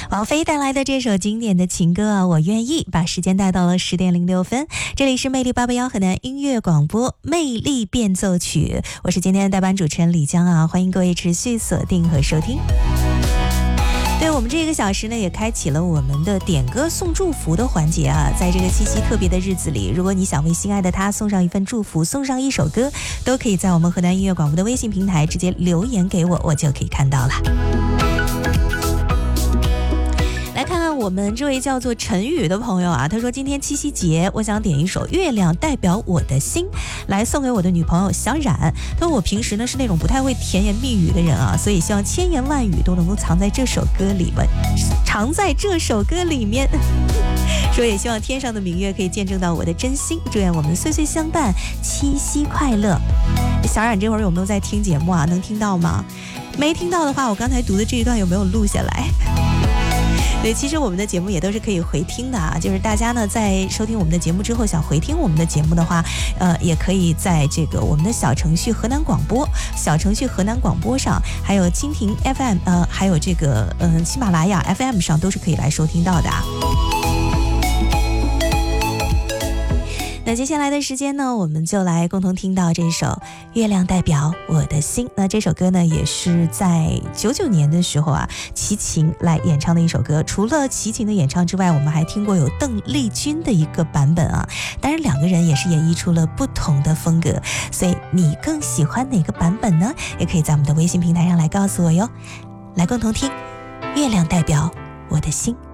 王菲带来的这首经典的情歌啊，我愿意，把时间带到了10点06分。这里是魅力881河南音乐广播魅力变奏曲，我是今天的代班主持人李江啊，欢迎各位持续锁定和收听。对，我们这个小时呢，也开启了我们的点歌送祝福的环节啊。在这个七夕特别的日子里，如果你想为心爱的他送上一份祝福，送上一首歌，都可以在我们河南音乐广播的微信平台直接留言给我，我就可以看到了。来看看我们这位叫做陈宇的朋友啊，他说今天七夕节，我想点一首《月亮代表我的心》来送给我的女朋友小冉。他说我平时呢是那种不太会甜言蜜语的人啊，所以希望千言万语都能够藏在这首歌里面，说也希望天上的明月可以见证到我的真心，祝愿我们岁岁相伴，七夕快乐。小冉这会儿有没有在听节目啊？能听到吗？没听到的话，我刚才读的这一段有没有录下来？对，其实我们的节目也都是可以回听的啊，就是大家呢在收听我们的节目之后想回听我们的节目的话，也可以在这个我们的小程序河南广播上，还有蜻蜓 FM，还有这个喜马拉雅 FM 上都是可以来收听到的啊。那接下来的时间呢，我们就来共同听到这首《月亮代表我的心》。那这首歌呢，也是在99年的时候啊，齐秦来演唱的一首歌。除了齐秦的演唱之外，我们还听过有邓丽君的一个版本啊。当然，两个人也是演绎出了不同的风格。所以你更喜欢哪个版本呢？也可以在我们的微信平台上来告诉我哟。来共同听《月亮代表我的心》。